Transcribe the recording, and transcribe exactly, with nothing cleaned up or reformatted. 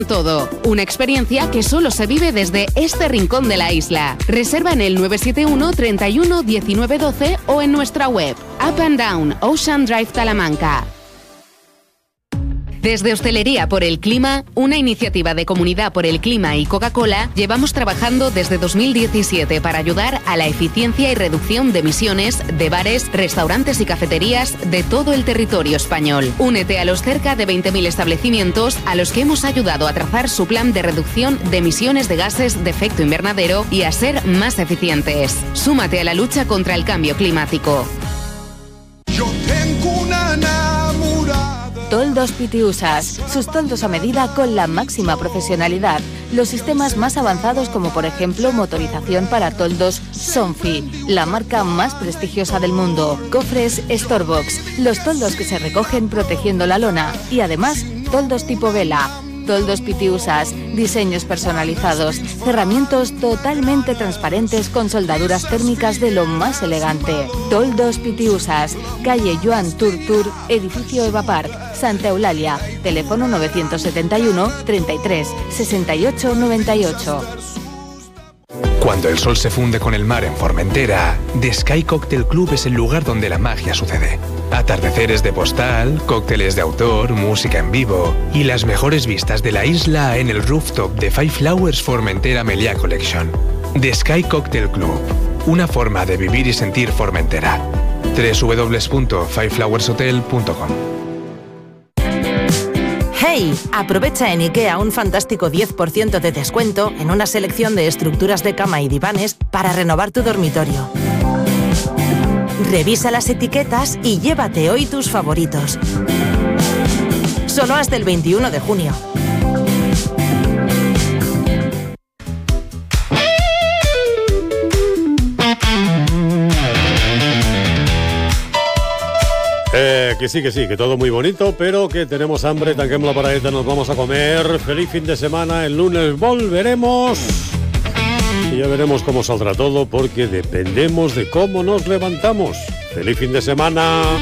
Todo, una experiencia que solo se vive desde este rincón de la isla. Reserva en el nueve siete uno, treinta y uno, diecinueve doce o en nuestra web. Up and Down, Ocean Drive Talamanca. Desde Hostelería por el Clima, una iniciativa de Comunidad por el Clima y Coca-Cola, llevamos trabajando desde dos mil diecisiete para ayudar a la eficiencia y reducción de emisiones de bares, restaurantes y cafeterías de todo el territorio español. Únete a los cerca de veinte mil establecimientos a los que hemos ayudado a trazar su plan de reducción de emisiones de gases de efecto invernadero y a ser más eficientes. Súmate a la lucha contra el cambio climático. Yo tengo una enamorada. Toldos Pitiusas, sus toldos a medida con la máxima profesionalidad. Los sistemas más avanzados como por ejemplo motorización para toldos Sonfi, la marca más prestigiosa del mundo. Cofres Storebox, los toldos que se recogen protegiendo la lona. Y además, toldos tipo vela. Toldos Pitiusas, diseños personalizados, cerramientos totalmente transparentes con soldaduras térmicas de lo más elegante. Toldos Pitiusas, calle Joan Turtur, edificio Eva Park, Santa Eulalia, teléfono novecientos setenta y uno, treinta y tres, sesenta y ocho, noventa y ocho. Cuando el sol se funde con el mar en Formentera, The Sky Cocktail Club es el lugar donde la magia sucede. Atardeceres de postal, cócteles de autor, música en vivo y las mejores vistas de la isla en el rooftop de Five Flowers Formentera Meliá Collection. The Sky Cocktail Club, una forma de vivir y sentir Formentera. doble u doble u doble u punto five flowers hotel punto com. ¡Hey! Aprovecha en IKEA un fantástico diez por ciento de descuento en una selección de estructuras de cama y divanes para renovar tu dormitorio. Revisa las etiquetas y llévate hoy tus favoritos. Solo hasta el veintiuno de junio. Eh, que sí, que sí, que todo muy bonito, pero que tenemos hambre, tanquemos la paradita, nos vamos a comer. Feliz fin de semana, el lunes volveremos y ya veremos cómo saldrá todo, porque dependemos de cómo nos levantamos. Feliz fin de semana.